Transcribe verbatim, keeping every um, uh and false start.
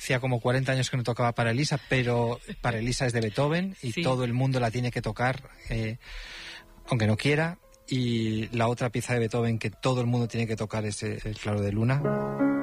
hacía como cuarenta años que no tocaba para Elisa, pero para Elisa es de Beethoven y sí. todo el mundo la tiene que tocar, eh, aunque no quiera. Y la otra pieza de Beethoven que todo el mundo tiene que tocar es El Claro de Luna.